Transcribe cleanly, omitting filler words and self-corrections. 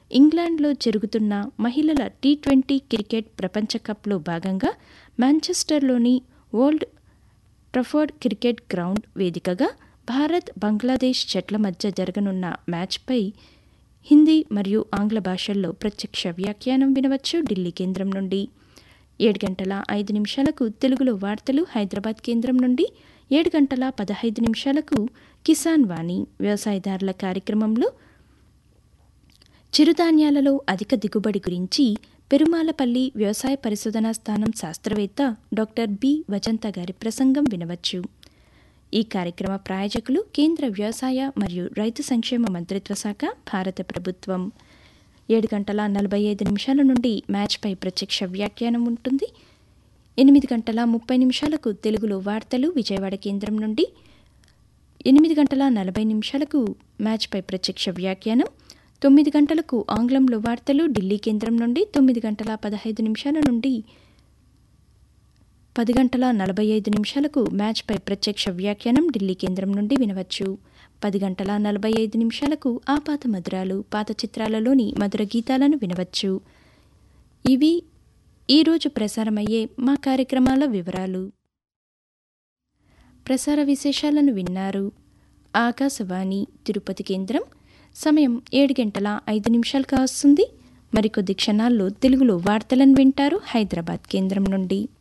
ఇంగ్లాండ్లో జరుగుతున్న మహిళల టీ20 క్రికెట్ ప్రపంచ కప్లో భాగంగా మాంచెస్టర్లోని ఓల్డ్ ట్రఫర్డ్ క్రికెట్ గ్రౌండ్ వేదికగా భారత్ బంగ్లాదేశ్ జట్ల మధ్య జరగనున్న మ్యాచ్పై హిందీ మరియు ఆంగ్ల భాషల్లో ప్రత్యక్ష వ్యాఖ్యానం వినవచ్చు ఢిల్లీ కేంద్రం నుండి. 7:05 తెలుగులో వార్తలు హైదరాబాద్ కేంద్రం నుండి. 7:15 కిసాన్ వాణి వ్యవసాయదారుల కార్యక్రమంలో చిరుధాన్యాలలో అధిక దిగుబడి గురించి పెరుమాలపల్లి వ్యవసాయ పరిశోధనా స్థానం శాస్త్రవేత్త డాక్టర్ బి వజంత గారి ప్రసంగం వినవచ్చు. ఈ కార్యక్రమ ప్రాయోజకులు కేంద్ర వ్యవసాయ మరియు రైతు సంక్షేమ మంత్రిత్వ శాఖ, భారత ప్రభుత్వం. 7:45 నుండి మ్యాచ్పై ప్రత్యక్ష వ్యాఖ్యానం ఉంటుంది. 8:30 తెలుగులో వార్తలు విజయవాడ కేంద్రం నుండి. 8:40 మ్యాచ్పై ప్రత్యక్ష వ్యాఖ్యానం. 9 ఆంగ్లంలో వార్తలు ఢిల్లీ కేంద్రం నుండి. 9:15 నుండి 10:45 మ్యాచ్పై ప్రత్యక్ష వ్యాఖ్యానం ఢిల్లీ కేంద్రం నుండి వినవచ్చు. 10:45 ఆపాత మధురాలు పాత చిత్రాలలోని మధుర గీతాలను వినవచ్చు. ఇవి ఈరోజు ప్రసారమయ్యే మా కార్యక్రమాల వివరాలు. ప్రసార విశేషాలను విన్నారు. ఆకాశవాణి తిరుపతి కేంద్రం. సమయం 7:05 కావస్తుంది. మరికొద్ది క్షణాల్లో తెలుగులో వార్తలను వింటారు హైదరాబాద్ కేంద్రం నుండి.